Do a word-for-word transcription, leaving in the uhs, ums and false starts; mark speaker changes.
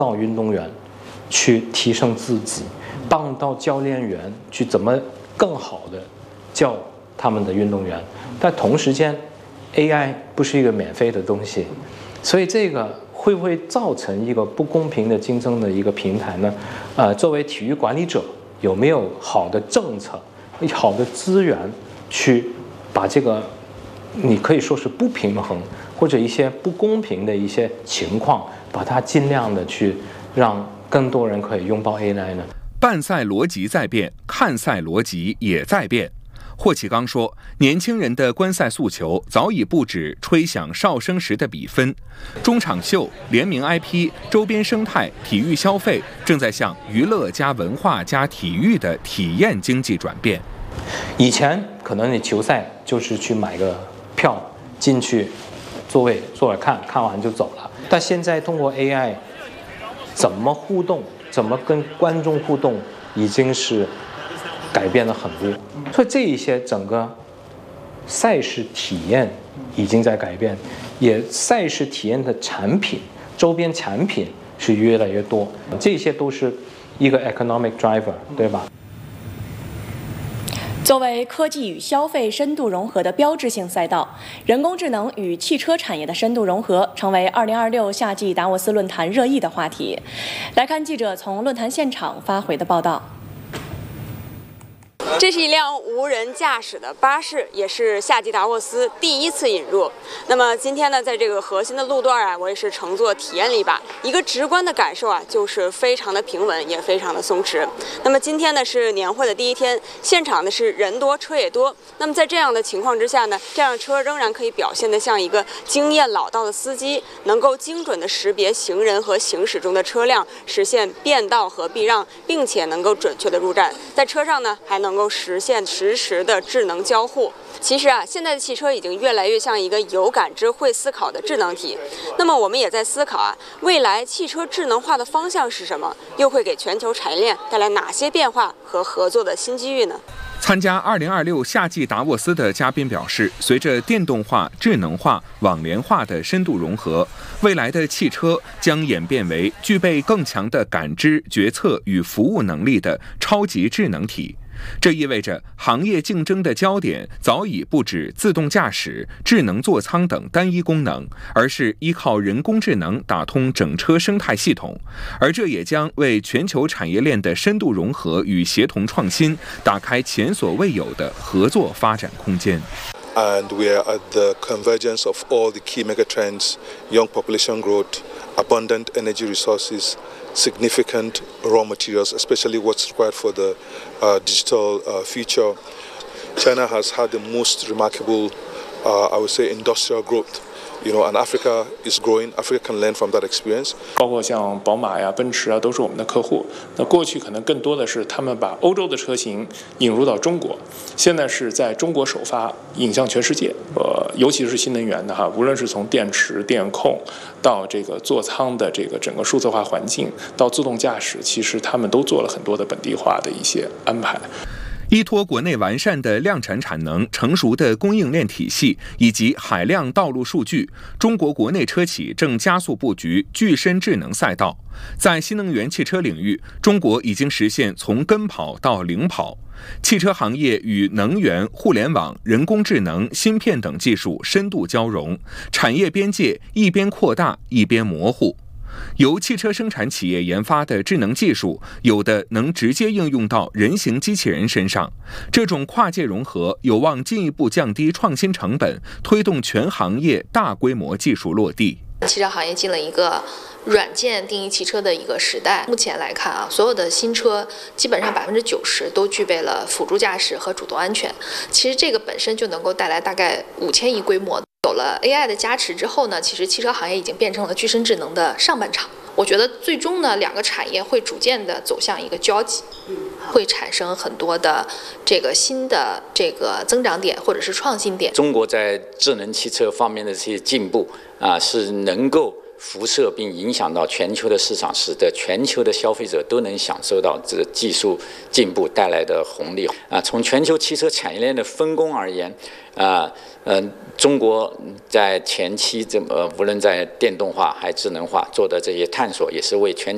Speaker 1: 到运动员去提升自己，帮到教练员去怎么更好的教他们的运动员。但同时间 A I 不是一个免费的东西，所以这个会不会造成一个不公平的竞争的一个平台呢？呃，作为体育管理者，有没有好的政策、好的资源去把这个你可以说是不平衡或者一些不公平的一些情况，把它尽量的去让更多人可以拥抱 A I 呢？
Speaker 2: 办赛逻辑在变，看赛逻辑也在变。霍启刚说，年轻人的观赛诉求早已不止吹响哨声时的比分，中场秀、联名 I P、周边生态、体育消费正在向娱乐加文化加体育的体验经济转变。
Speaker 1: 以前可能你球赛就是去买个票进去，座位坐着看，看完就走了。但现在通过 A I， 怎么互动，怎么跟观众互动，已经是改变了很多。所以这一些整个赛事体验已经在改变，也赛事体验的产品、周边产品是越来越多，这些都是一个 economic driver， 对吧？
Speaker 3: 作为科技与消费深度融合的标志性赛道，人工智能与汽车产业的深度融合成为二零二六夏季达沃斯论坛热议的话题。来看记者从论坛现场发回的报道。
Speaker 4: 这是一辆无人驾驶的巴士，也是夏季达沃斯第一次引入。那么今天呢，在这个核心的路段啊，我也是乘坐体验了一把，一个直观的感受啊，就是非常的平稳，也非常的松弛。那么今天呢是年会的第一天，现场呢是人多车也多。那么在这样的情况之下呢，这辆车仍然可以表现得像一个经验老道的司机，能够精准的识别行人和行驶中的车辆，实现变道和避让，并且能够准确的入站。在车上呢，还能够实现实时的智能交互。其实啊，现在的汽车已经越来越像一个有感知、会思考的智能体。那么我们也在思考啊，未来汽车智能化的方向是什么？又会给全球产业链带来哪些变化和合作的新机遇呢？
Speaker 2: 参加二零二六夏季达沃斯的嘉宾表示，随着电动化、智能化、网联化的深度融合，未来的汽车将演变为具备更强的感知、决策与服务能力的超级智能体。这意味着行业竞争的焦点早已不止自动驾驶、智能座舱等单一功能，而是依靠人工智能打通整车生态系统，而这也将为全球产业链的深度融合与协同创新打开前所未有的合作发展空间。
Speaker 5: And we are at the convergence of all the key megatrends: young population growth, abundant energy resources, significant raw materials, especially what's required for the uh, digital uh, future. China has had the most remarkable, uh, I would say, industrial growth. You know, and Africa is growing. Africa can learn from that experience.
Speaker 6: 包括像宝马呀、奔驰啊，都是我们的客户。那过去可能更多的是他们把欧洲的车型引入到中国，现在是在中国首发，引向全世界。呃，尤其是新能源的哈，无论是从电池、电控到这个座舱的这个整个数字化环境，到自动驾驶，其实他们都做了很多的本地化的一些安排。
Speaker 2: 依托国内完善的量产产能、成熟的供应链体系以及海量道路数据，中国国内车企正加速布局具身智能赛道。在新能源汽车领域，中国已经实现从跟跑到领跑。汽车行业与能源、互联网、人工智能、芯片等技术深度交融，产业边界一边扩大一边模糊。由汽车生产企业研发的智能技术，有的能直接应用到人形机器人身上。这种跨界融合有望进一步降低创新成本，推动全行业大规模技术落地。
Speaker 7: 汽车行业进了一个软件定义汽车的一个时代。目前来看啊，所有的新车基本上百分之九十都具备了辅助驾驶和主动安全。其实这个本身就能够带来大概五千亿规模。有了 A I 的加持之后呢，其实汽车行业已经变成了具身智能的上半场。我觉得最终呢，两个产业会逐渐的走向一个交集，会产生很多的这个新的这个增长点或者是创新点。
Speaker 8: 中国在智能汽车方面的这些进步啊，是能够辐射并影响到全球的市场，使得全球的消费者都能享受到这技术进步带来的红利啊。从全球汽车产业链的分工而言，啊，嗯、呃，中国在前期这么无论在电动化还智能化做的这些探索，也是为全球